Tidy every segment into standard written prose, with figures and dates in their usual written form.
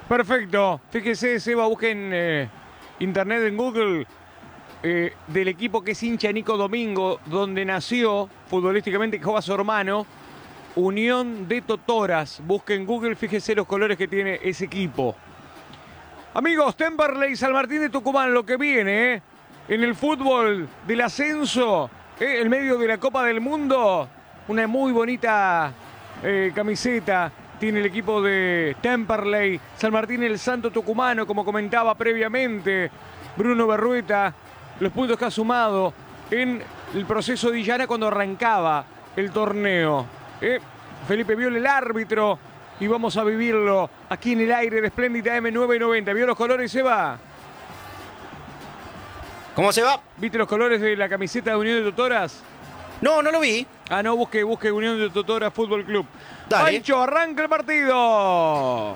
Perfecto. Fíjese, Seba, busquen internet en Google del equipo que es hincha Nico Domingo, donde nació futbolísticamente, que juega su hermano, Unión de Totoras. Busquen en Google, fíjese los colores que tiene ese equipo. Amigos, Temperley y San Martín de Tucumán, lo que viene en el fútbol del ascenso, en medio de la Copa del Mundo, una muy bonita camiseta tiene el equipo de Temperley, San Martín el Santo Tucumano, como comentaba previamente Bruno Berrueta, los puntos que ha sumado en el proceso de Illana cuando arrancaba el torneo. Felipe Viola, el árbitro, y vamos a vivirlo aquí en el aire de Espléndida M990. ¿Vio los colores, Seba? ¿Cómo se va? ¿Viste los colores de la camiseta de Unión de Totoras? No, no lo vi. Ah, no, busque Unión de Totoras Fútbol Club. Dale. Pancho, arranca el partido.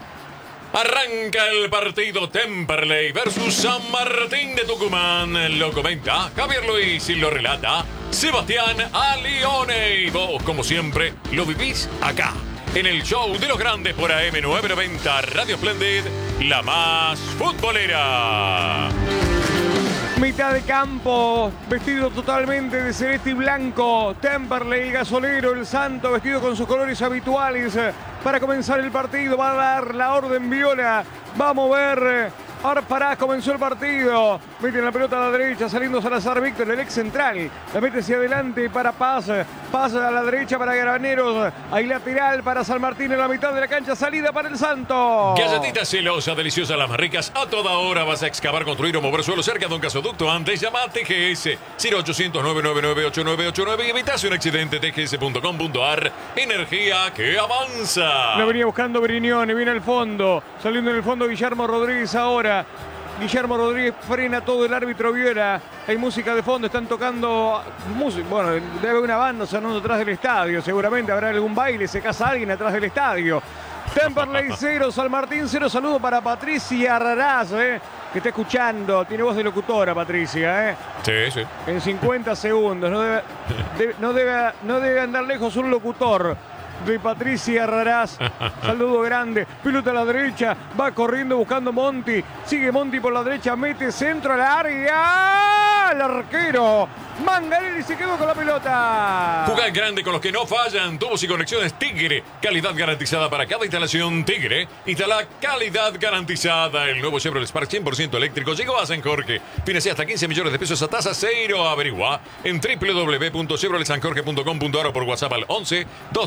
Arranca el partido Temperley versus San Martín de Tucumán. Lo comenta Javier Luis y lo relata Sebastián Alione. Y vos, como siempre, lo vivís acá, en el show de los grandes por AM990 Radio Splendid, la más futbolera. Mitad de campo, vestido totalmente de celeste y blanco. Temperley, el gasolero, el santo, vestido con sus colores habituales. Para comenzar el partido, va a dar la orden Viola. Va a mover. Ahora Parás, comenzó el partido. Mete la pelota a la derecha, saliendo Salazar Víctor, el ex central. La mete hacia adelante para Paz. Pasa a la derecha para Graneros. Hay lateral para San Martín en la mitad de la cancha. Salida para el Santo. Galletita celosa, deliciosa, las más ricas. A toda hora vas a excavar, construir o mover suelo cerca de un gasoducto. Antes llama a TGS 0800 999 8989 y evitas un accidente. tgs.com.ar. Energía que avanza. Lo venía buscando Brignone, viene al fondo. Saliendo en el fondo Guillermo Rodríguez ahora. Guillermo Rodríguez frena todo, el árbitro Viera. Hay música de fondo, están tocando música. Bueno, debe haber una banda sonando atrás del estadio. Seguramente habrá algún baile, se casa alguien atrás del estadio. Temperley 0, San Martín 0. Saludo para Patricia Raraz, que está escuchando. Tiene voz de locutora, Patricia. Sí, sí. En 50 segundos. No debe andar lejos un locutor de Patricia Raraz. Saludo grande. Pelota a la derecha. Va corriendo buscando Monti. Sigue Monti por la derecha. Mete centro al área. El arquero Manganelli se quedó con la pelota. Jugar grande con los que no fallan. Tubos y conexiones Tigre. Calidad garantizada para cada instalación. Tigre. Instala calidad garantizada. El nuevo Chevrolet Spark 100% eléctrico llegó a San Jorge. Financia hasta 15 millones de pesos a tasa cero. Averigua en www.chevroletsanjorge.com.ar o por WhatsApp al 11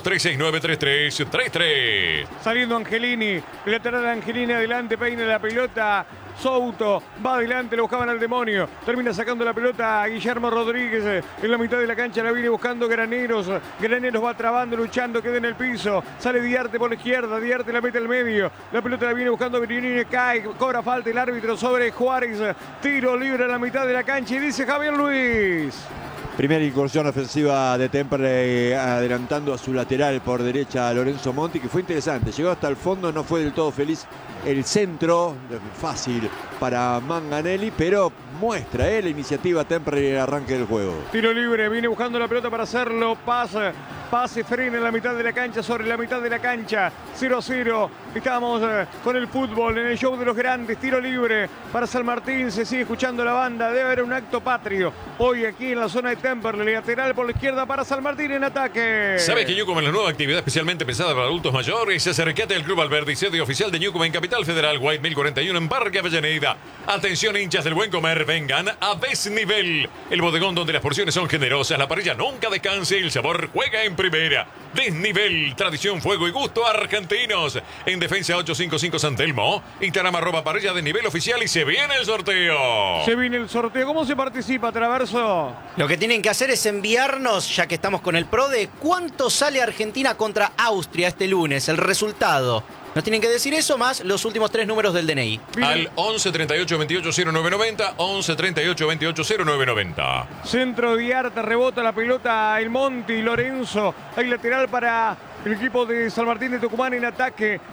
23693333. Saliendo Angelini. Lateral Angelini adelante. Peina la pelota. Souto va adelante, lo buscaban al demonio. Termina sacando la pelota a Guillermo Rodríguez. En la mitad de la cancha la viene buscando Graneros. Graneros va trabando, luchando, queda en el piso. Sale Diarte por la izquierda. Diarte la mete al medio. La pelota la viene buscando Brignone. Cae, cobra falta el árbitro sobre Juárez. Tiro libre a la mitad de la cancha. Y dice Javier Luis. Primera incursión ofensiva de Temperley, adelantando a su lateral por derecha a Lorenzo Monti, que fue interesante. Llegó hasta el fondo, no fue del todo feliz el centro, fácil para Manganelli, pero muestra la iniciativa Temperley en el arranque del juego. Tiro libre, viene buscando la pelota para hacerlo. Pase, frena en la mitad de la cancha, sobre la mitad de la cancha. 0-0. Estamos con el fútbol en el show de los grandes. Tiro libre para San Martín. Se sigue escuchando la banda. Debe haber un acto patrio hoy aquí en la zona de Temperley. Lateral por la izquierda para San Martín en ataque. ¿Sabes que Newcomb es la nueva actividad especialmente pensada para adultos mayores? Acercate al Club Alberdi, sede oficial de Newcomb en Capital Federal, White 1041 en Parque Avellaneda. Atención, hinchas del buen comer, vengan a Desnivel, el bodegón donde las porciones son generosas, la parrilla nunca descansa y el sabor juega en primera. Desnivel, tradición, fuego y gusto argentinos. En Defensa 855 San Telmo, Instagram @parrilla Desnivel oficial y se viene el sorteo. Se viene el sorteo. ¿Cómo se participa, Traverso? Lo que tienen que hacer es enviarnos, ya que estamos con el PRODE, cuánto sale Argentina contra Austria este lunes, el resultado. Nos tienen que decir eso más los últimos 3 números del DNI. Al 11 38 28 0990, 11 38 28 0990. Centro de Arte, rebota la pelota el Monti, Lorenzo. Hay lateral para el equipo de San Martín de Tucumán en ataque.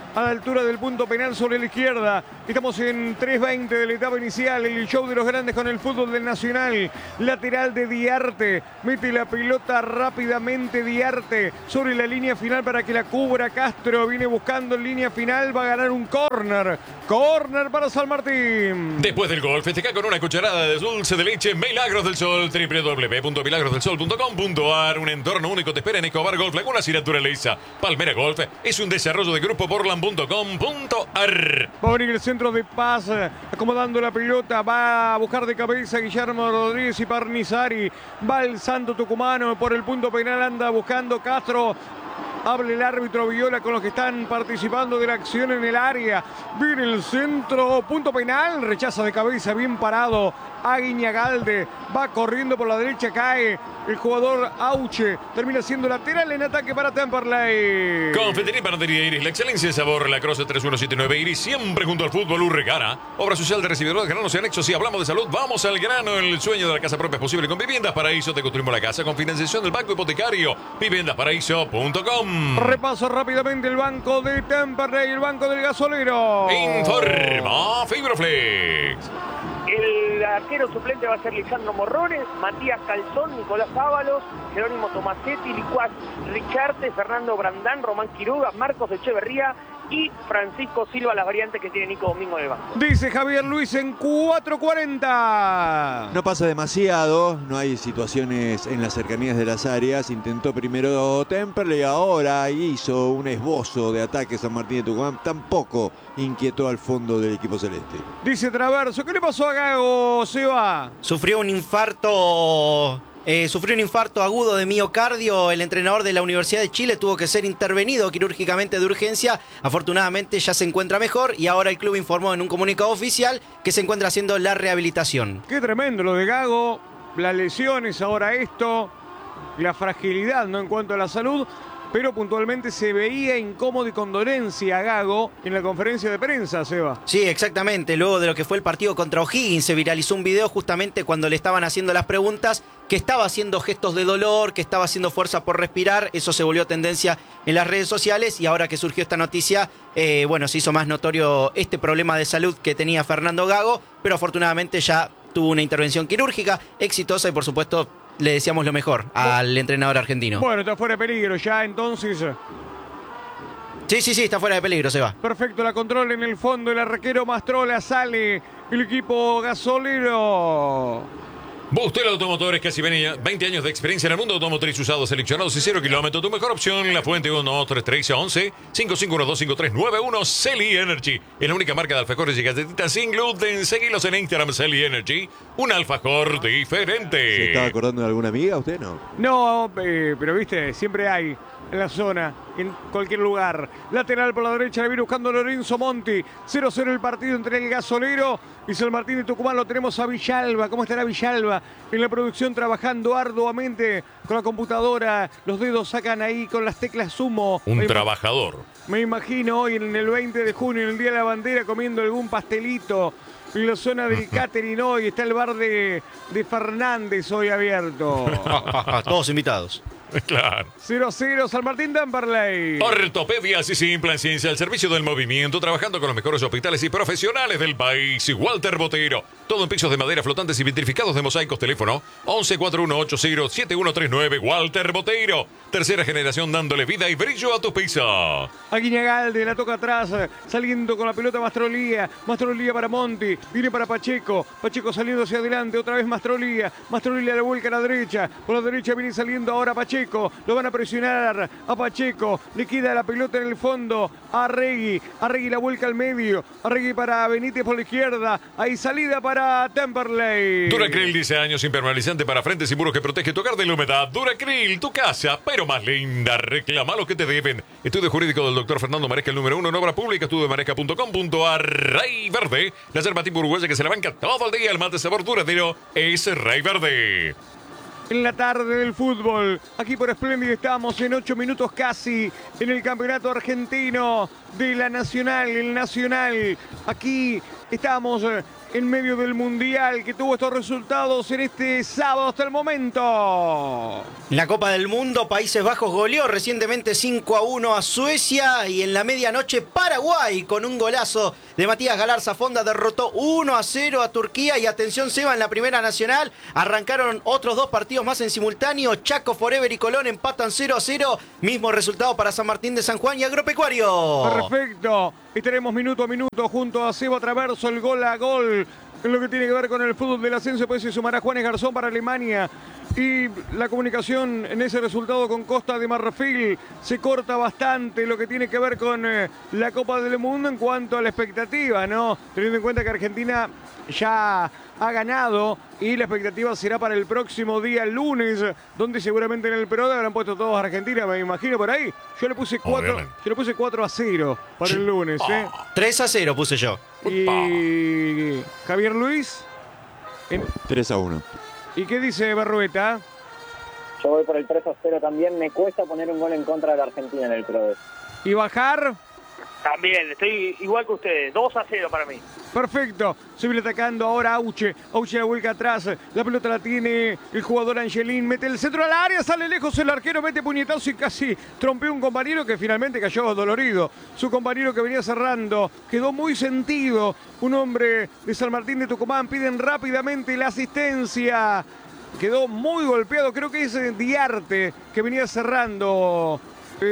a la altura del punto penal sobre la izquierda. Estamos en 3:20 de la etapa inicial, el show de los grandes con el fútbol del Nacional. Lateral de Diarte, mete la pelota rápidamente Diarte sobre la línea final para que la cubra Castro. Viene buscando en línea final, va a ganar un córner. Córner para San Martín. Después del gol, festeja con una cucharada de dulce de leche Milagros del Sol. www.milagrosdelsol.com.ar. Un entorno único te espera en Escobar Golf Lagunas y Naturaleza. Palmera Golf es un desarrollo de Grupo Portland.com.ar. Va a venir el centro de Paz, acomodando la pelota, va a buscar de cabeza Guillermo Rodríguez y Parnizari. Va el Santo Tucumano por el punto penal, anda buscando Castro. Habla el árbitro Viola con los que están participando de la acción en el área. Viene el centro, punto penal, rechaza de cabeza, bien parado Aguiñagalde. Va corriendo por la derecha, cae el jugador Auche. Termina siendo lateral en ataque para Temperley. Confitería y Panadería Iris, la excelencia de sabor, la Croce 3179 Iris, siempre junto al fútbol Urregana. Obra social de recibidor de granos y anexos. Si hablamos de salud, vamos al grano. El sueño de la casa propia es posible con Viviendas Paraíso. Te construimos la casa con financiación del Banco Hipotecario. Viviendasparaíso.com. Repaso rápidamente el banco de Temperley, el banco del gasolero. Informa Fibroflex. El arquero suplente va a ser Lisandro Morrones, Matías Calzón, Nicolás Ábalos, Jerónimo Tomasetti, Licuaz Richarte, Fernando Brandán, Román Quiroga, Marcos Echeverría y Francisco Silva, las variantes que tiene Nico Domingo en el banco. Dice Javier Luis en 4:40. No pasa demasiado, no hay situaciones en las cercanías de las áreas. Intentó primero Temperley, ahora hizo un esbozo de ataque San Martín de Tucumán. Tampoco inquietó al fondo del equipo celeste. Dice Traverso, ¿qué le pasó a Gago, Seba? Sufrió un infarto agudo de miocardio. El entrenador de la Universidad de Chile tuvo que ser intervenido quirúrgicamente de urgencia. Afortunadamente ya se encuentra mejor y ahora el club informó en un comunicado oficial que se encuentra haciendo la rehabilitación. Qué tremendo lo de Gago, las lesiones, ahora esto, la fragilidad, ¿no? En cuanto a la salud. Pero puntualmente se veía incómodo y con dolencia a Gago en la conferencia de prensa, Seba. Sí, exactamente. Luego de lo que fue el partido contra O'Higgins, se viralizó un video justamente cuando le estaban haciendo las preguntas, que estaba haciendo gestos de dolor, que estaba haciendo fuerza por respirar. Eso se volvió tendencia en las redes sociales y ahora que surgió esta noticia, se hizo más notorio este problema de salud que tenía Fernando Gago, pero afortunadamente ya tuvo una intervención quirúrgica exitosa y por supuesto le deseamos lo mejor al entrenador argentino. Bueno, está fuera de peligro ya entonces. Sí, está fuera de peligro, se va. Perfecto, la control en el fondo, el arquero Mastrola, sale el equipo gasolero. Bustel Automotores, casi 20 años de experiencia en el mundo automotriz, usados, seleccionados y 0 kilómetros. Tu mejor opción, La Fuente 1-313-11-5512-5391. Celi Energy es la única marca de alfajores y galletitas sin gluten. Seguilos en Instagram, Celi Energy, un alfajor diferente. ¿Se estaba acordando de alguna amiga usted? No, pero viste, siempre hay en la zona, en cualquier lugar. Lateral por la derecha, le viene buscando Lorenzo Monti. 0-0 el partido entre el gasolero y San Martín de Tucumán. Lo tenemos a Villalba. ¿Cómo estará Villalba? En la producción trabajando arduamente con la computadora. Los dedos sacan ahí con las teclas sumo. Un trabajador. Me imagino hoy en el 20 de junio, en el Día de la Bandera, comiendo algún pastelito. En la zona del catering hoy está el bar de Fernández hoy abierto. Todos invitados. Claro. 0-0 San Martín Temperley. Ortopedias y Simple Ciencia, al servicio del movimiento, trabajando con los mejores hospitales y profesionales del país. Walter Botero, todo en pisos de madera flotantes y vitrificados de mosaicos. Teléfono 1141807139. Walter Botero, tercera generación dándole vida y brillo a tu piso. Aguiñagalde la toca atrás, saliendo con la pelota Mastrolía para Monti, viene para Pacheco saliendo hacia adelante, otra vez Mastrolía la vuelca a la derecha, por la derecha viene saliendo ahora Pacheco. Lo van a presionar a Pacheco. Le queda la pelota en el fondo a Arregui. Arregui la vuelca al medio. Arregui para Benítez por la izquierda. Ahí salida para Temperley. Duracril, 10 años, impermeabilizante para frentes y muros que protege tu hogar de la humedad. Duracril, tu casa, pero más linda. Reclama lo que te deben. Estudio jurídico del doctor Fernando Maresca, el número 1 en obra pública. Estudiamaresca.com.ar. Rey Verde, la yerba tipo uruguaya que se la banca todo el día. El mate sabor duradero es Rey Verde. en la tarde del fútbol. Aquí por Splendid estamos en 8 minutos casi en el campeonato argentino de la Nacional, el Nacional. Aquí estamos en medio del Mundial que tuvo estos resultados en este sábado hasta el momento. En la Copa del Mundo, Países Bajos goleó recientemente 5-1 a Suecia y en la medianoche Paraguay con un golazo de Matías Galarza Fonda derrotó 1-0 a Turquía. Y atención, Seba, en la Primera Nacional arrancaron otros 2 partidos más en simultáneo. Chaco Forever y Colón empatan 0-0. Mismo resultado para San Martín de San Juan y Agropecuario. Perfecto. Estaremos minuto a minuto junto a Seba Traverso, el gol a gol. En lo que tiene que ver con el fútbol del ascenso, pues se sumará Juanes Garzón para Alemania. Y la comunicación en ese resultado con Costa de Marfil se corta bastante. Lo que tiene que ver con la Copa del Mundo en cuanto a la expectativa, ¿no? Teniendo en cuenta que Argentina ya ha ganado y la expectativa será para el próximo día, el lunes, donde seguramente en el Perón habrán puesto todos a Argentina, me imagino por ahí. Yo le puse 4-0 para el lunes, ¿eh? 3-0 puse yo. Y Javier Luis. 3-1. ¿Y qué dice Berrueta? Yo voy por el 3-0 también. Me cuesta poner un gol en contra de la Argentina en el Pro. ¿Y bajar? También, estoy igual que ustedes, 2-0 para mí. Perfecto, se viene atacando ahora Auche la vuelca atrás, la pelota la tiene el jugador Angelín, mete el centro al área, sale lejos el arquero, mete puñetazo y casi trompeó un compañero que finalmente cayó dolorido. Su compañero que venía cerrando, quedó muy sentido, un hombre de San Martín de Tucumán, piden rápidamente la asistencia. Quedó muy golpeado, creo que es Diarte que venía cerrando,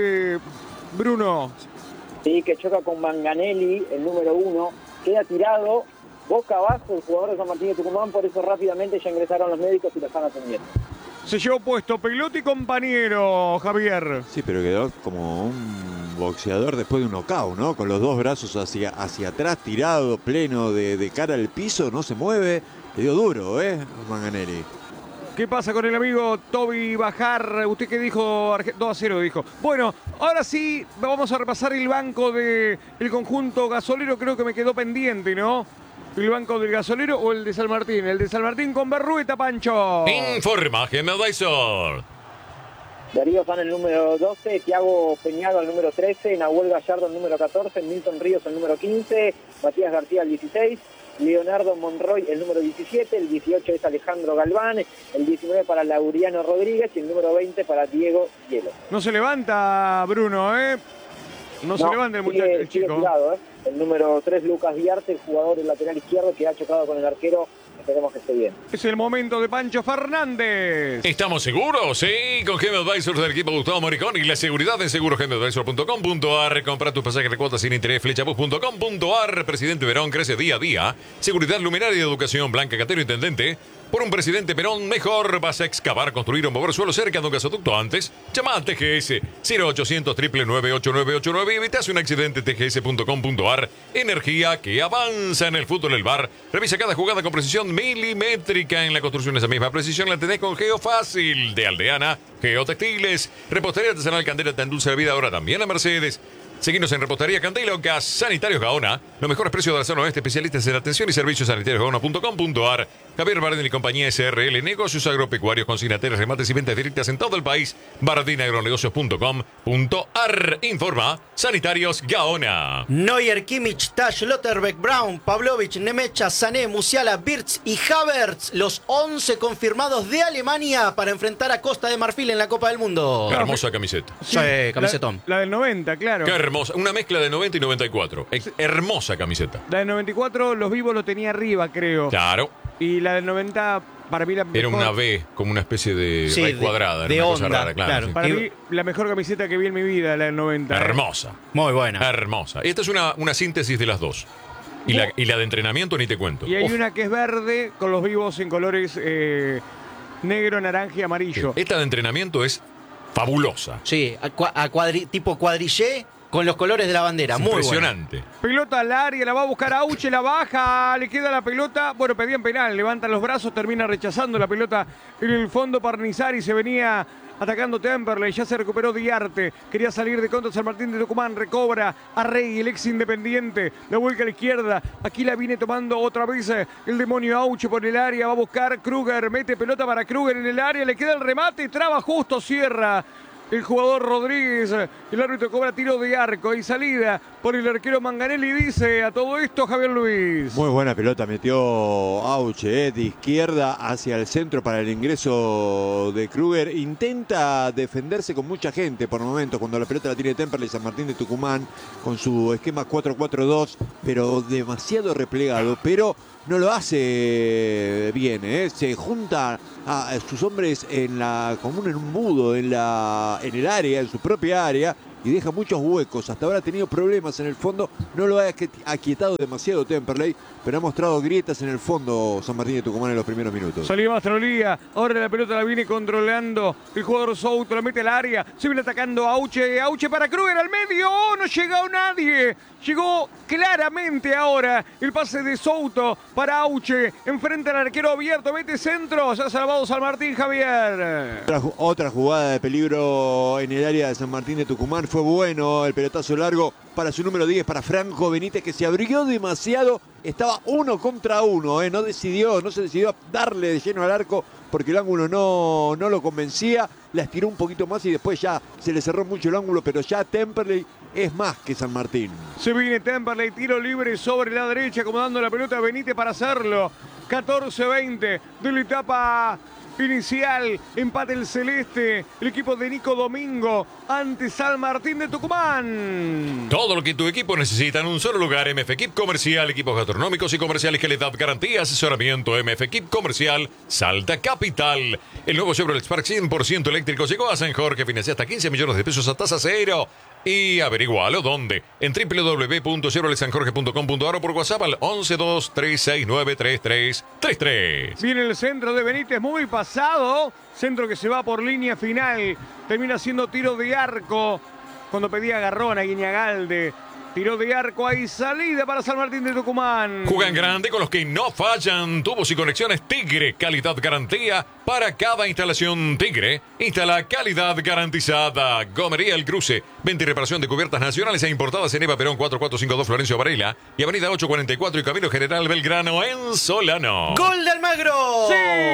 Bruno. Sí, que choca con Manganelli, el número 1, queda tirado boca abajo el jugador de San Martín de Tucumán, por eso rápidamente ya ingresaron los médicos y lo están atendiendo. Se llevó puesto Pelotti compañero, Javier. Sí, pero quedó como un boxeador después de un knockout, ¿no? Con los 2 brazos hacia atrás, tirado, pleno, de cara al piso, no se mueve. Le dio duro, Manganelli. ¿Qué pasa con el amigo Toby Bajar? ¿Usted qué dijo? 2-0 dijo. Bueno, ahora sí vamos a repasar el banco del conjunto gasolero. Creo que me quedó pendiente, ¿no? ¿El banco del gasolero o el de San Martín? El de San Martín con Berrueta, Pancho. Informa Gemelweisser. Darío Fan el número 12, Thiago Peñado el número 13, Nahuel Gallardo el número 14, Milton Ríos el número 15, Matías García el 16, Leonardo Monroy el número 17, el 18 es Alejandro Galván, el 19 para Lauriano Rodríguez y el número 20 para Diego Hielo. No se levanta Bruno, No se levanta el muchacho, el chico. Tirado, El número 3, Lucas Diarte, el jugador del lateral izquierdo que ha chocado con el arquero. Esperemos que esté bien. Es el momento de Pancho Fernández. ¿Estamos seguros? Sí, con Gemelweisser del equipo Gustavo Moricón y la seguridad en segurogemelweisser.com.ar. Compra tus pasajes de cuotas sin interés, flechapus.com.ar. Presidente Perón crece día a día. Seguridad, luminaria y educación. Blanca Catero, intendente. Por un presidente Perón mejor. Vas a excavar, construir o mover suelo cerca de un gasoducto antes. Llama al TGS 0800 999 8989 y evitase un accidente. tgs.com.ar. Energía que avanza en el fútbol del bar. Revisa cada jugada con precisión milimétrica. En la construcción esa misma precisión la tenés con Geofácil de Aldeana. Geotextiles. Repostería artesanal Candela te endulce la vida ahora también a Mercedes. Seguimos en Repostería Candela o Gas Sanitarios Gaona. Los mejores precios de la zona oeste, especialistas en atención y servicios sanitarios gaona.com.ar. Javier Bardín y compañía SRL, negocios agropecuarios, consignatarios, remates y ventas directas en todo el país. bardinagronegocios.com.ar. Informa Sanitarios Gaona. Neuer, Kimmich, Tash, Lotterbeck, Brown, Pavlovic, Nemecha, Sané, Musiala, Wirtz y Havertz, los 11 confirmados de Alemania para enfrentar a Costa de Marfil en la Copa del Mundo. Hermosa camiseta. Sí, camisetón. La del 90, claro. Qué hermosa. Una mezcla de 90 y 94. Hermosa camiseta. La del 94, los vivos lo tenía arriba, creo. Claro. Y la del 90, para mí la mejor. Era una B, como una especie de Sí, raíz cuadrada. de era una cosa onda, rara, claro. sí. Para mí, la mejor camiseta que vi en mi vida, la del 90. Hermosa. Muy buena. Hermosa. Esta es una síntesis de las dos. Y la de entrenamiento ni te cuento. Y hay una que es verde con los vivos en colores negro, naranja y amarillo. Esta de entrenamiento es fabulosa. Sí, tipo cuadrillé con los colores de la bandera. Es Muy impresionante. Pelota al área, la va a buscar Auche, la baja, le queda la pelota. Bueno, pedían penal, levantan los brazos, termina rechazando la pelota en el fondo. Parnizari se venía atacando Temperley, ya se recuperó Diarte, quería salir de contra San Martín de Tucumán, recobra a Rey, el ex Independiente, la vuelca a la izquierda, aquí la viene tomando otra vez el demonio Auche por el área, va a buscar Kruger, mete pelota para Kruger en el área, le queda el remate, traba justo, cierra el jugador Rodríguez, el árbitro cobra tiro de arco y salida por el arquero Manganelli. Dice a todo esto Javier Luis. Muy buena pelota metió Auche, de izquierda hacia el centro para el ingreso de Kruger. Intenta defenderse con mucha gente por momentos cuando la pelota la tiene Temperley San Martín de Tucumán con su esquema 4-4-2, pero demasiado replegado, pero no lo hace bien, ¿eh? Se junta a sus hombres como en un embudo en el área, en su propia área, y deja muchos huecos. Hasta ahora ha tenido problemas en el fondo, no lo ha aquietado demasiado Temperley, pero ha mostrado grietas en el fondo San Martín de Tucumán en los primeros minutos. Salió Mastrolía, ahora la pelota la viene controlando el jugador Souto, la mete al área, se viene atacando Auche, Auche para Kruger al medio, ¡oh, no llegó nadie! Llegó claramente ahora el pase de Souto para Auche, enfrente al arquero abierto, mete centro, se ha salvado San Martín, Javier. Otra jugada de peligro en el área de San Martín de Tucumán, fue bueno el pelotazo largo para su número 10, para Franco Benítez, que se abrió demasiado, estaba 1 contra 1, no se decidió a darle de lleno al arco porque el ángulo no lo convencía, la estiró un poquito más y después ya se le cerró mucho el ángulo, pero ya Temperley es más que San Martín. Se viene Temperley, tiro libre sobre la derecha, acomodando la pelota a Benítez para hacerlo. 14-20 de la etapa inicial, empate el celeste, el equipo de Nico Domingo ante San Martín de Tucumán. Todo lo que tu equipo necesita en un solo lugar. MF Equip Comercial, equipos gastronómicos y comerciales que le dan garantía, asesoramiento. MF Equip Comercial, Salta Capital. El nuevo Chevrolet Spark 100% eléctrico llegó a San Jorge, financia hasta 15 millones de pesos a tasa cero. Y averigualo dónde. En www.chevroletsanjorge.com.ar o por WhatsApp al 112-369-3333. Viene el centro de Benítez, muy pasado. Centro que se va por línea final. Termina siendo tiro de arco. Cuando pedía agarrón a Guiñagalde. Tiro de arco, hay salida para San Martín de Tucumán. Juegan grande con los que no fallan. Tubos y conexiones Tigre. Calidad garantía para cada instalación Tigre. Instala calidad garantizada. Gomería El Cruce. Venta y reparación de cubiertas nacionales e importadas en Eva Perón 4452 Florencio Varela. Y Avenida 844 y Camino General Belgrano en Solano. ¡Gol de Almagro! ¡Sí!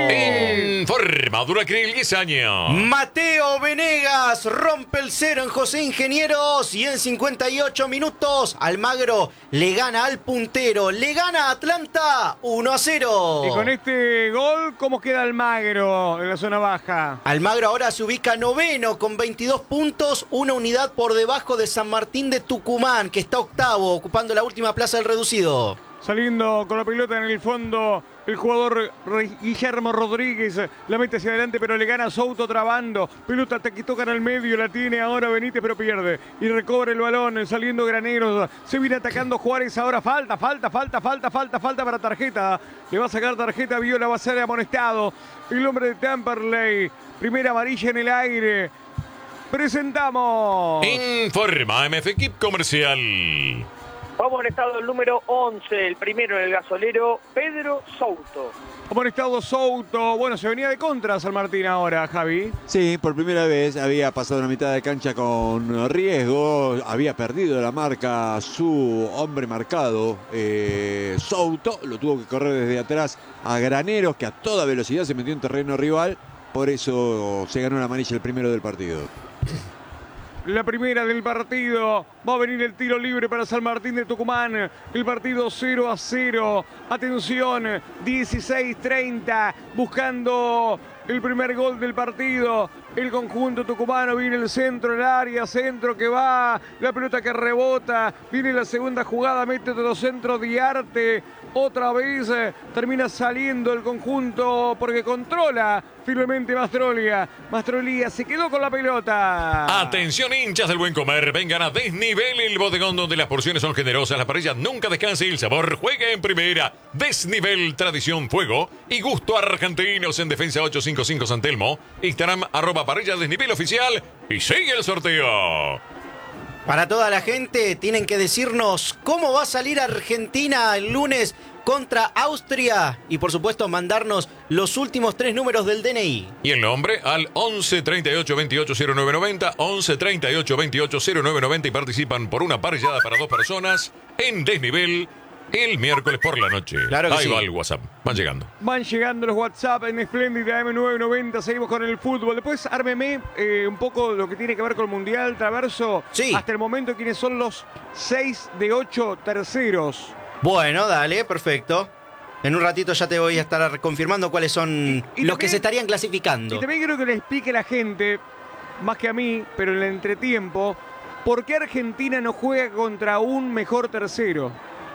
Informa Duracril 10 años. Mateo Venegas rompe el cero en José Ingenieros y en 58 minutos Almagro le gana al puntero, le gana a Atlanta 1-0. Y con este gol, ¿cómo queda Almagro en la zona baja? Almagro ahora se ubica noveno con 22 puntos, una unidad por debajo de San Martín de Tucumán, que está octavo, ocupando la última plaza del reducido. Saliendo con la pelota en el fondo, el jugador Guillermo Rodríguez la mete hacia adelante, pero le gana Souto trabando. Pelota que tocan al medio, la tiene ahora Benítez, pero pierde. Y recobra el balón, saliendo Graneros. Se viene atacando Juárez ahora. Falta para tarjeta. Le va a sacar tarjeta, Viola va a ser amonestado. El hombre de Temperley. Primera amarilla en el aire. Presentamos. Informa MF Equip Comercial. Vamos al estado del número 11, el primero en el gasolero, Pedro Souto. Amonestado Souto. Bueno, se venía de contra San Martín ahora, Javi. Sí, por primera vez había pasado la mitad de cancha con riesgo, había perdido la marca su hombre marcado, Souto, lo tuvo que correr desde atrás a Graneros, que a toda velocidad se metió en terreno rival, por eso se ganó la amarilla el primero del partido. La primera del partido. Va a venir el tiro libre para San Martín de Tucumán. El partido 0-0. Atención, 16-30. Buscando el primer gol del partido. El conjunto tucumano, viene el centro, el área, centro que va, la pelota que rebota, viene la segunda jugada, mete otro centro Diarte, otra vez termina saliendo el conjunto porque controla firmemente Mastrolía. Mastrolía se quedó con la pelota. Atención, hinchas del buen comer, vengan a Desnivel, el bodegón donde las porciones son generosas, la parrilla nunca descansa y el sabor juega en primera. Desnivel, tradición, fuego y gusto argentinos en Defensa 855 San Telmo. Instagram @ parrilla Desnivel oficial y sigue el sorteo. Para toda la gente, tienen que decirnos cómo va a salir Argentina el lunes contra Austria y por supuesto mandarnos los últimos 3 números del DNI. Y el nombre al 11 38 28 0990, 11 38 28 0990 y participan por una parrillada para 2 personas en Desnivel el miércoles por la noche. Claro que Ahí sí. va el WhatsApp. Van llegando. Van llegando los WhatsApp en Espléndida M990. Seguimos con el fútbol. Después ármeme un poco lo que tiene que ver con el Mundial, Traverso. Sí. Hasta el momento, ¿quiénes son los 6 de 8 terceros? Bueno, dale, perfecto. En un ratito ya te voy a estar confirmando cuáles son Y los que también- se estarían clasificando. Y también quiero que le explique a la gente, más que a mí, pero en el entretiempo, ¿por qué Argentina no juega contra un mejor tercero?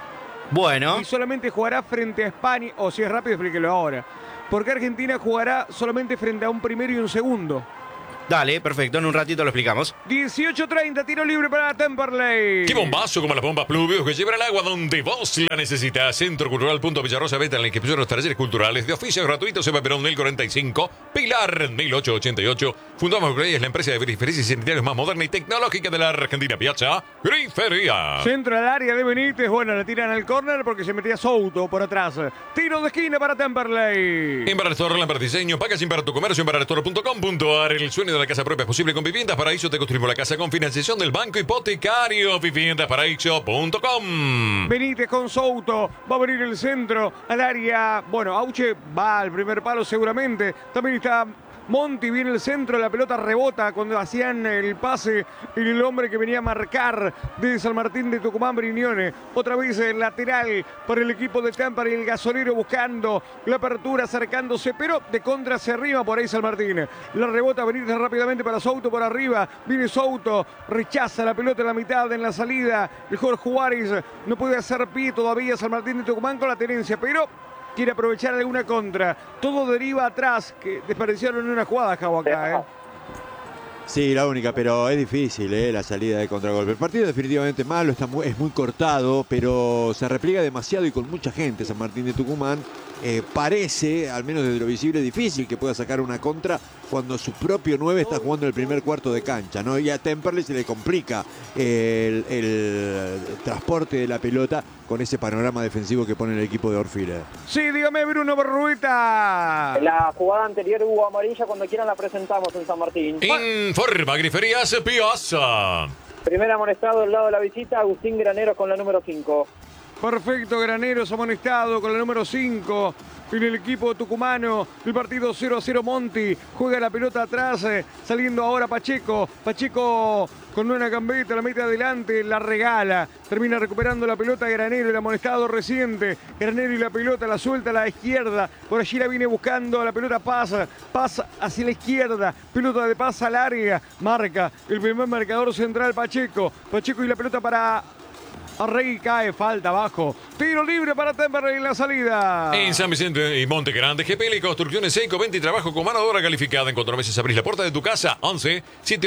Bueno, Y solamente jugará frente a España, o si es rápido, explíquelo ahora. ¿Por qué Argentina jugará solamente frente a un primero y un segundo? dale, perfecto, en un ratito lo explicamos. 18:30, tiro libre para Temperley. ¡Qué bombazo como las bombas Pluvios que llevan el agua donde vos la necesitas! Centro Cultural Villarrosa, venta en la inscripción de los talleres culturales de oficios gratuitos en Perón 1045, Pilar 1888. Fundamos Grey, es la empresa de verificaciones y sanitarios más moderna y tecnológica de la Argentina. Piazza Grifería. Centro al área de Benítez. Bueno, le tiran al córner porque se metía Souto por atrás. Tiro de esquina para Temperley. Embarastor, Lampard Diseño, packaging para tu comercio, embarastor.com.ar. El sueño de la casa propia es posible con Viviendas Paraíso. Te construimos la casa con financiación del Banco Hipotecario. Viviendasparaíso.com. Benítez con Souto. Va a venir el centro al área. Bueno, Auche va al primer palo seguramente. También está Monti, viene el centro, la pelota rebota cuando hacían el pase y el hombre que venía a marcar de San Martín de Tucumán, Brignone. Otra vez el lateral para el equipo de Tampa y el gasolero buscando la apertura, acercándose, pero de contra se arriba por ahí San Martín. La rebota Benítez rápidamente para Souto por arriba. Viene Souto, rechaza la pelota en la mitad, en la salida. El Jorge Juárez no puede hacer pie todavía San Martín de Tucumán con la tenencia, pero quiere aprovechar alguna contra. Todo deriva atrás, que desperdiciaron en una jugada, Javo, acá, Sí, la única, pero es difícil la salida de contragolpe. El partido definitivamente malo, es muy cortado, pero se repliega demasiado y con mucha gente San Martín de Tucumán. Parece, al menos desde lo visible, difícil que pueda sacar una contra cuando su propio 9 está jugando el primer cuarto de cancha, ¿no? Y a Temperley se le complica el transporte de la pelota con ese panorama defensivo que pone el equipo de Orfila. Sí, dígame, Bruno Berrueta. La jugada anterior hubo amarilla, cuando quieran la presentamos en San Martín. Informa Griferías Piazza. Primer amonestado del lado de la visita, Agustín Granero con la número 5. Perfecto, Graneros amonestado con la número 5 en el equipo tucumano. El partido 0-0 Monti. Juega la pelota atrás, saliendo ahora Pacheco. Pacheco con una gambeta, la mete adelante, la regala. Termina recuperando la pelota Granero, el amonestado reciente. Granero y la pelota la suelta a la izquierda. Por allí la viene buscando, la pelota pasa hacia la izquierda. Pelota de pasa al área. Marca el primer marcador central Pacheco. Pacheco y la pelota para Arregui, cae, falta abajo. Tiro libre para Temperley en la salida. En San Vicente y Monte Grande, GPL Construcciones Seco, venta y trabajo con mano de obra calificada. En 4 meses abrís la puerta de tu casa. 11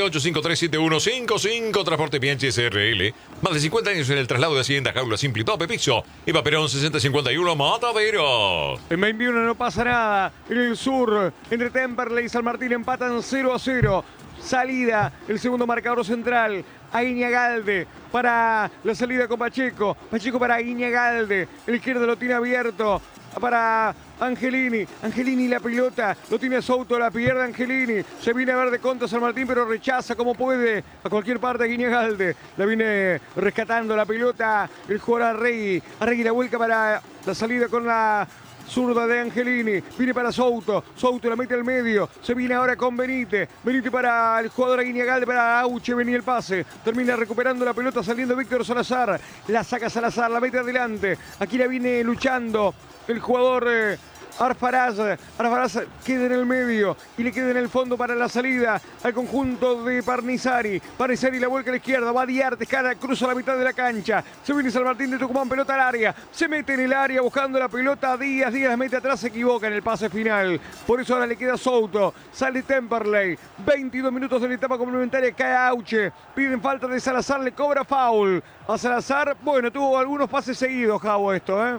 78537155. Transporte Bianchi SRL. Más de 50 años en el traslado de Hacienda, jaula simple y tope piso. Eva Perón 6051 Mataderos. En 21 no pasa nada. En el sur, entre Temperley y San Martín empatan 0-0. Salida, el segundo marcador central. Aguiñagalde para la salida con Pacheco. Pacheco para Aguiñagalde. El izquierdo lo tiene abierto para Angelini. Angelini la pelota. Lo tiene Souto, la pierde Angelini. Se viene a ver de contra San Martín, pero rechaza como puede a cualquier parte Aguiñagalde. La viene rescatando la pelota el jugador Arregui. Arregui la vuelca para la salida con la zurda de Angelini, viene para Souto, Souto la mete al medio, se viene ahora con Benítez, Benítez para el jugador Aguiñagalde, para Auche, venía el pase, termina recuperando la pelota saliendo Víctor Salazar, la saca Salazar, la mete adelante, aquí la viene luchando el jugador Arfaraz queda en el medio y le queda en el fondo para la salida al conjunto de Parnizari. Parnizari la vuelca a la izquierda, va Diarte, cruza la mitad de la cancha. Se viene San Martín de Tucumán, pelota al área. Se mete en el área buscando la pelota. Díaz la mete atrás, se equivoca en el pase final. Por eso ahora le queda Souto. Sale Temperley. 22 minutos de la etapa complementaria, cae Auche. Piden falta de Salazar, le cobra foul a Salazar. Bueno, tuvo algunos pases seguidos, Javo, esto,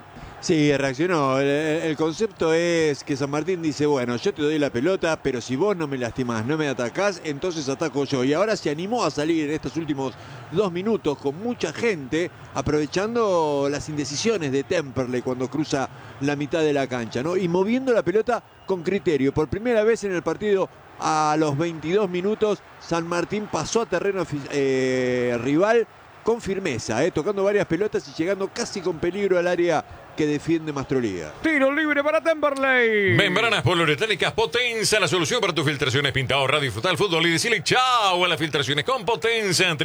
Sí, reaccionó. El concepto es que San Martín dice, bueno, yo te doy la pelota, pero si vos no me lastimás, no me atacás, entonces ataco yo. Y ahora se animó a salir en estos últimos 2 minutos con mucha gente, aprovechando las indecisiones de Temperley cuando cruza la mitad de la cancha, ¿no? Y moviendo la pelota con criterio. Por primera vez en el partido, a los 22 minutos, San Martín pasó a terreno rival con firmeza, tocando varias pelotas y llegando casi con peligro al área que defiende Mastrolía. Tiro libre para Temperley. Membranas poliuretánicas Potenza, la solución para tus filtraciones. Pinta, ahorra, disfruta el fútbol y decirle chao a las filtraciones con Potenza en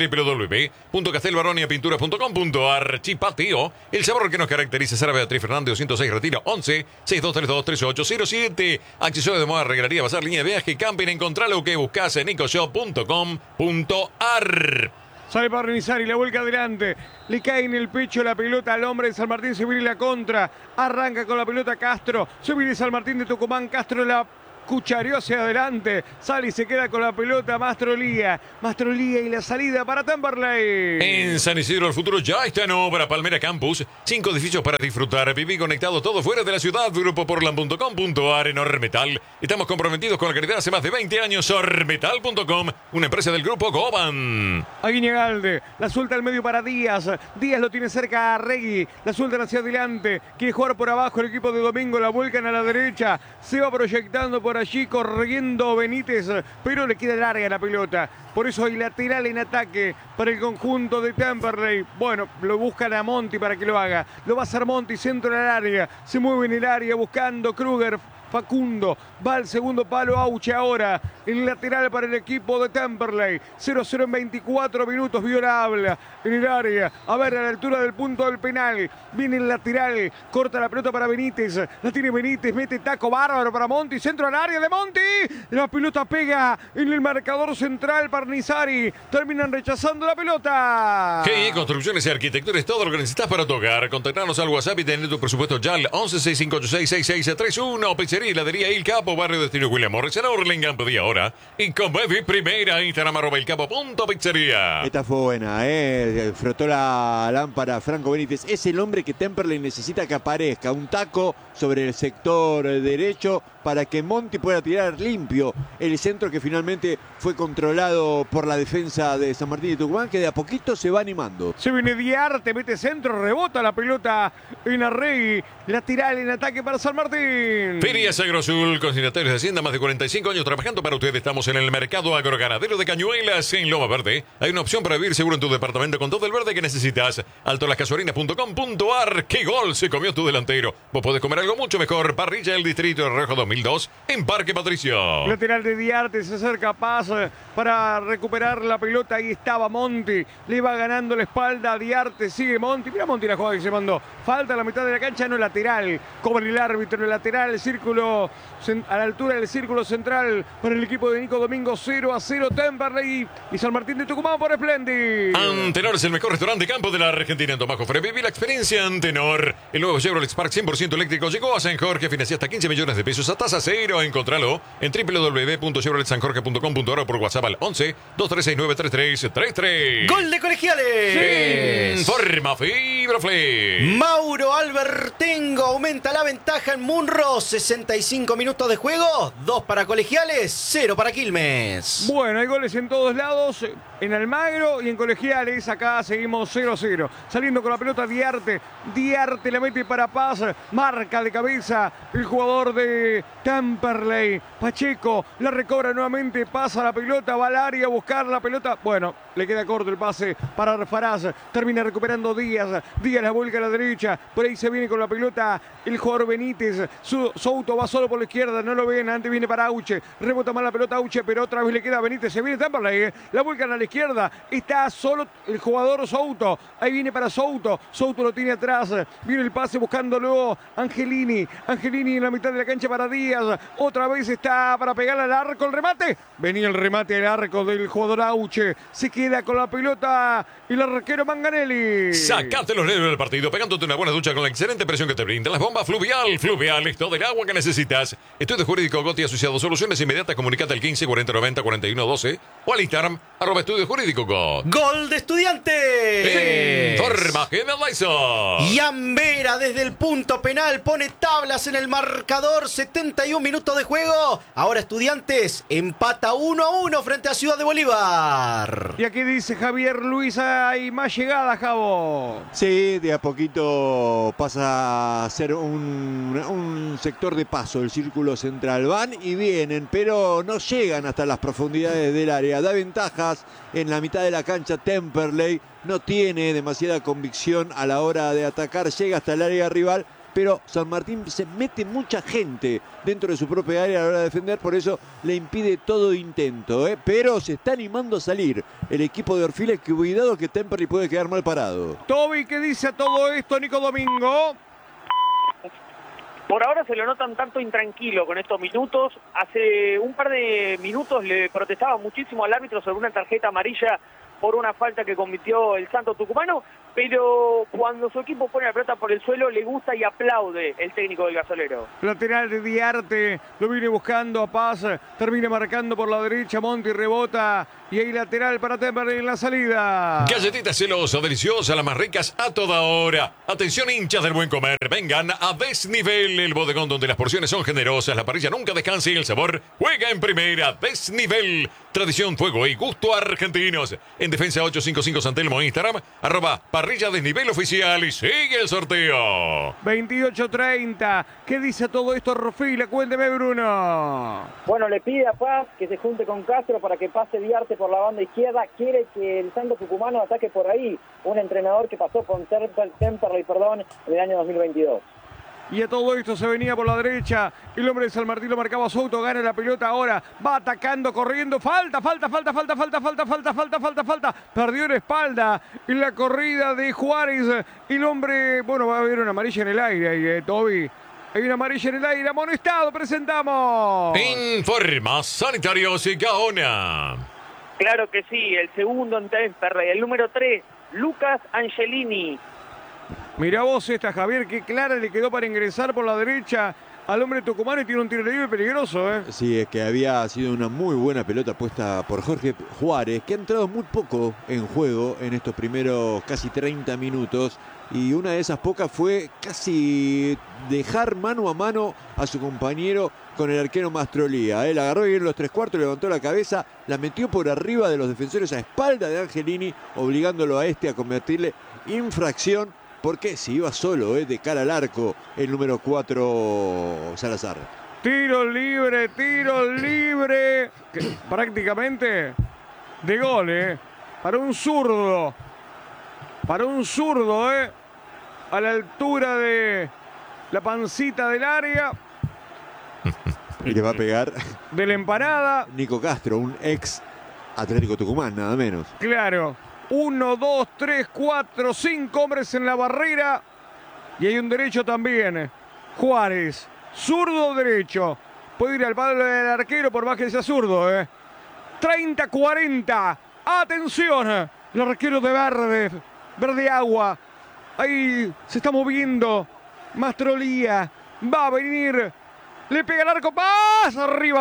www.castelbaroniapinturas.com.ar. Chipateo, el sabor que nos caracteriza. Sara Beatriz Fernández 206 Retiro 11 6232 3807. Accesorios de moda, regalaría, bazar, línea de viaje, camping. Encontrá lo que buscas en ecoshop.com.ar. Sale Parnizari, la vuelca adelante. Le cae en el pecho la pelota al hombre de San Martín. Se viene la contra. Arranca con la pelota Castro. Se viene San Martín de Tucumán. Castro la cuchareó hacia adelante. Sale y se queda con la pelota Mastrolía. Mastrolía y la salida para Temperley. En San Isidro el futuro ya está en obra. Palmera Campus. 5 edificios para disfrutar. Viví conectado todo fuera de la ciudad. Grupoportland.com.ar en Ormetal. Estamos comprometidos con la calidad hace más de 20 años. Ormetal.com, una empresa del grupo Goban. Aguiñagalde, la suelta al medio para Díaz. Díaz lo tiene cerca a Regui. La sueltan hacia adelante. Quiere jugar por abajo el equipo de Domingo. La vuelcan a la derecha. Se va proyectando por allí, corriendo Benítez, pero le queda larga la pelota. Por eso hay lateral en ataque para el conjunto de Temperley. Bueno, lo buscan a Monti para que lo haga. Lo va a hacer Monti, centro del área. Se mueve en el área buscando Kruger. Facundo, va al segundo palo, Auche ahora, el lateral para el equipo de Temperley, 0-0 en 24 minutos, Viola habla en el área, a ver, a la altura del punto del penal, viene el lateral, corta la pelota para Benítez, la tiene Benítez, mete taco bárbaro para Monti, centro al área de Monti, la pelota pega en el marcador central, Parnizari, terminan rechazando la pelota. GI Construcciones y Arquitectura es todo lo que necesitas para tu hogar. Contactanos al WhatsApp y tener tu presupuesto ya al 1165866631. Pizzería y Heladería El Capo, barrio Destino William Morris en Hurlingham. Pedí ahora. Y Comedy Primera, Instagram @elcapo.pizzería. Esta fue buena, frotó la lámpara Franco Benítez. Es el hombre que Temperley necesita que aparezca. Un taco sobre el sector derecho para que Monti pueda tirar limpio el centro que finalmente fue controlado por la defensa de San Martín de Tucumán, que de a poquito se va animando. Se viene Diarte, mete centro, rebota la pelota en Arregui, lateral en ataque para San Martín. Ferias Agrosul, consignatarios de Hacienda, más de 45 años trabajando para ustedes. Estamos en el mercado agroganadero de Cañuelas, en Loma Verde. Hay una opción para vivir seguro en tu departamento con todo el verde que necesitas. altolascasuarinas.com.ar. ¡Qué gol se comió tu delantero! Vos podés comer algo mucho mejor. Parrilla del Distrito de Rojo 2002 en Parque Patricio. Lateral de Diarte, se acerca Paz para recuperar la pelota. Ahí estaba Monti, le va ganando la espalda a Diarte, sigue Monti. Mira Monti la jugada que se mandó. Falta a la mitad de la cancha, no lateral. Como el árbitro, el lateral, el círculo a la altura del círculo central para el equipo de Nico Domingo. 0-0 Temperley y San Martín de Tucumán por Splendid. Antenor es el mejor restaurante de campo de la Argentina. En Tomás Jofre, viví la experiencia Antenor. El nuevo Chevrolet Spark 100% eléctrico llegó a San Jorge. Financia hasta 15 millones de pesos a tasa cero. Encontralo en www.chevroletsanjorge.com.ar o por WhatsApp al 11 2369 ¡Gol de Colegiales! Forma Fibroflex. Mauro Albertengo aumenta la ventaja en Munro. 65 minutos de juego. 2 para Colegiales, 0 para Quilmes. Bueno, hay goles en todos lados. En Almagro y en Colegiales. Acá seguimos 0-0. Saliendo con la pelota Diarte. Diarte la mete para Paz. Marca de cabeza el jugador de Temperley. Pacheco la recobra nuevamente. Pasa la pelota. Va al área a buscar la pelota. Bueno, le queda corto el pase para Faraz. Termina recuperando Díaz. Díaz la vuelca a la derecha. Por ahí se viene con la pelota el jugador Benítez. Souto va solo por la izquierda. No lo ven. Antes viene para Auche. Rebota mal la pelota Auche. Pero otra vez le queda a Benítez. Se viene Temperley. La vuelcan a la izquierda. Está solo el jugador Souto. Ahí viene para Souto. Souto lo tiene atrás. Viene el pase buscándolo Angelini. Angelini en la mitad de la cancha para Díaz. Otra vez está para pegar al arco. El remate. Venía el remate al arco del jugador Auche. Se queda con la pelota el arquero Manganelli. Sacate los héroe del partido, pegándote una buena ducha con la excelente presión que te brinda las bombas Fluvial. Fluvial es todo el agua que necesitas. Estudio Jurídico Goti Asociado. Soluciones inmediatas. Comunicate al 15 40 90 41 12 o al Instagram @Estudio Jurídico Got. ¡Gol de Estudiantes! Forma Generalizer. Y Ambera desde el punto penal pone tablas en el marcador. 71 minutos de juego. Ahora Estudiantes empata 1-1 frente a Ciudad de Bolívar. Y aquí dice Javier Luis, hay más llegada, Javo. Sí, de a poquito pasa a ser un sector de paso el círculo central. Van y vienen, pero no llegan hasta las profundidades del área. Da ventajas en la mitad de la cancha Temperley. No tiene demasiada convicción a la hora de atacar. Llega hasta el área rival, pero San Martín se mete mucha gente dentro de su propia área a la hora de defender, por eso le impide todo intento, pero se está animando a salir el equipo de Orfiles, que cuidado que Temperley puede quedar mal parado. Toby, ¿qué dice a todo esto, Nico Domingo? Por ahora se lo notan tanto intranquilo con estos minutos. Hace un par de minutos le protestaba muchísimo al árbitro sobre una tarjeta amarilla por una falta que cometió el Santo Tucumano, pero cuando su equipo pone la pelota por el suelo le gusta y aplaude el técnico del Gasolero. Lateral de Diarte, lo viene buscando a Paz, termina marcando por la derecha, Monti rebota y ahí lateral para Temperley en la salida. Galletitas celosas, deliciosas, las más ricas a toda hora. Atención, hinchas del buen comer, vengan a Desnivel, el bodegón donde las porciones son generosas, la parrilla nunca descansa y el sabor juega en primera. Desnivel, tradición, fuego y gusto argentinos. En Defensa 855 San Telmo, Instagram, @parrilla desnivel oficial y sigue el sorteo. 28-30, ¿qué dice todo esto, Rofila? Cuénteme, Bruno. Bueno, le pide a Paz que se junte con Castro para que pase Diarte por la banda izquierda. Quiere que el Santo Tucumano ataque por ahí. Un entrenador que pasó con Temperley, en el año 2022. Y a todo esto se venía por la derecha. El hombre de San Martín lo marcaba Souto. Gana la pelota ahora. Va atacando, corriendo. Falta. Perdió la espalda en la corrida de Juárez. El hombre, bueno, va a haber una amarilla en el aire ahí, Toby. Hay una amarilla en el aire. Amonestado, presentamos. Informa Sanitarios y Gaona. Claro que sí, el segundo en Temperley, el número 3, Lucas Angelini. Mirá vos esta, Javier, qué clara le quedó para ingresar por la derecha al hombre tucumano y tiene un tiro libre peligroso, ¿eh? Sí, es que había sido una muy buena pelota puesta por Jorge Juárez, que ha entrado muy poco en juego en estos primeros casi 30 minutos. Y una de esas pocas fue casi dejar mano a mano a su compañero con el arquero Mastrolía. Él agarró bien los 3/4, levantó la cabeza, la metió por arriba de los defensores a espalda de Angelini, obligándolo a este a convertirle infracción, porque si iba solo de cara al arco el número 4 Salazar. Tiro libre, que prácticamente de gol, para un zurdo, a la altura de la pancita del área. Y le va a pegar de la empanada. Nico Castro, un ex Atlético Tucumán, nada menos. Claro. 1, 2, 3, 4, 5 hombres en la barrera. Y hay un derecho también. Juárez, zurdo derecho. Puede ir al palo del arquero por más que sea zurdo. 30-40. Atención. El arquero de verde agua. Ahí se está moviendo Mastrolía. Va a venir. Le pega el arco. ¡Pasa! Arriba.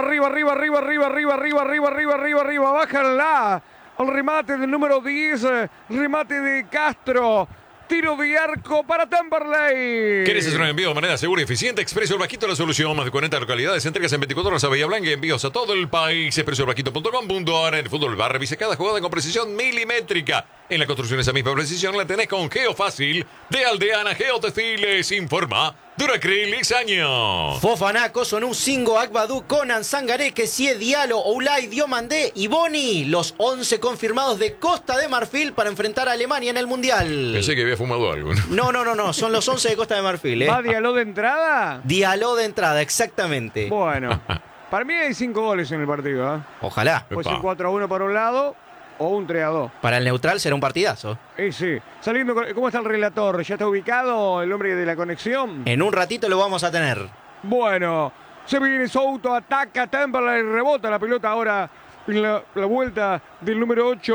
Bájala. Al remate del número 10, remate de Castro. Tiro de arco para Temperley. ¿Quieres hacer un envío de manera segura y eficiente? Expreso El Vaquito, la solución. Más de 40 localidades. Entregas en 24 horas a Bahía Blanca y envíos a todo el país. expresoelvaquito.com.ar. En el fútbol bar, revisa cada jugada con precisión milimétrica. En la construcción esa misma precisión la tenés con Geofácil de Aldeana Geotextiles. Informa Duracril y Saño. Fofana, Cosonú, Singo, Agbadú, Conan, Sangaré, Kessie, Diallo, Oulay, Diomandé y Boni. Los 11 confirmados de Costa de Marfil para enfrentar a Alemania en el Mundial. Pensé que había fumado algo. No. Son los 11 de Costa de Marfil. ¿Va Diallo de entrada? Diallo de entrada, exactamente. Bueno, para mí hay 5 goles en el partido. Ojalá. Pues un 4-1 por un lado o un 3-2. Para el neutral será un partidazo. Sí. Saliendo, ¿cómo está el relator? ¿Ya está ubicado el hombre de la conexión? En un ratito lo vamos a tener. Bueno, se viene Souto, ataca Temperley, rebota la pelota ahora en la vuelta del número 8,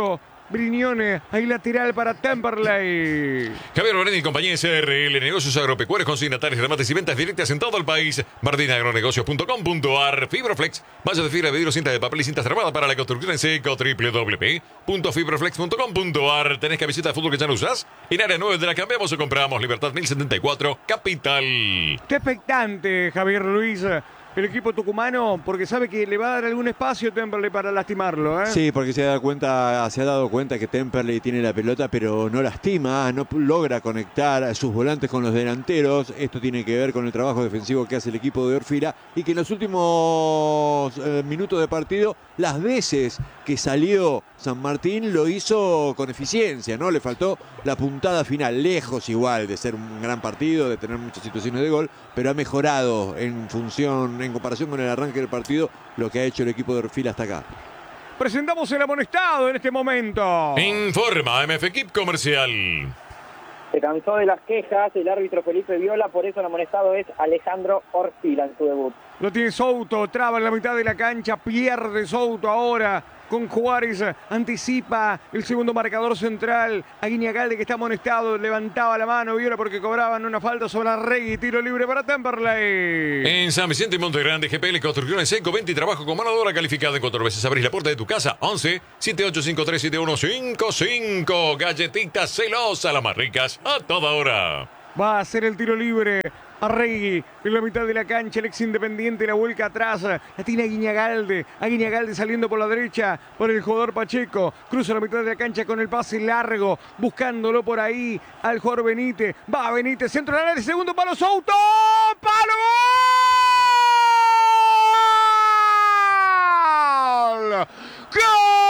Brignone, ahí lateral para Temperley. Javier Lorenzi y compañía SRL, negocios agropecuarios, consignatarios, remates y ventas directas en todo el país. martinagronegocios.com.ar. Fibroflex, malla de fibra de vidrio, cinta de papel y cintas tramadas para la construcción en seco. www.fibroflex.com.ar. ¿Tenés camiseta de fútbol que ya no usás? En área 9 de la cambiamos o compramos. Libertad 1074, Capital. Está expectante Javier Luis, el equipo tucumano, porque sabe que le va a dar algún espacio Temperley para lastimarlo, ¿eh? Sí, porque se ha dado cuenta que Temperley tiene la pelota, pero no lastima, no logra conectar a sus volantes con los delanteros. Esto tiene que ver con el trabajo defensivo que hace el equipo de Orfila y que en los últimos minutos de partido, las veces que salió San Martín lo hizo con eficiencia, ¿no? Le faltó la puntada final, lejos igual de ser un gran partido, de tener muchas situaciones de gol, pero ha mejorado en comparación con el arranque del partido, lo que ha hecho el equipo de Orfila hasta acá. Presentamos el amonestado en este momento. Informa MF Equip Comercial. Se cansó de las quejas el árbitro Felipe Viola, por eso el amonestado es Alejandro Orfila en su debut. Lo tiene Souto, traba en la mitad de la cancha, pierde Souto ahora con Juárez, anticipa el segundo marcador central, a Guiñagalde que está amonestado, levantaba la mano Viola porque cobraban una falta sobre Arregui, tiro libre para Temperley. En San Vicente y Montegrande, GPL Construcciones Seco, 20 y trabajo con mano de obra calificada. En 4 veces abrís la puerta de tu casa. 11 7853 7155. Galletitas Celosa, las más ricas a toda hora. Va a hacer el tiro libre Arregui en la mitad de la cancha, el ex Independiente la vuelca atrás, la tiene a Guiñagalde saliendo por la derecha por el jugador Pacheco, cruza la mitad de la cancha con el pase largo, buscándolo por ahí al jugador Benítez, va Benítez, centro del área, segundo palo, Souto, ¡palo!